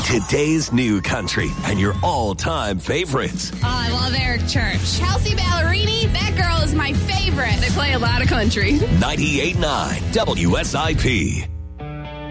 Today's new country and your all-time favorites. Oh, I love Eric Church. Chelsea Ballerini, that girl is my favorite. They play a lot of country. 98.9 WSIP.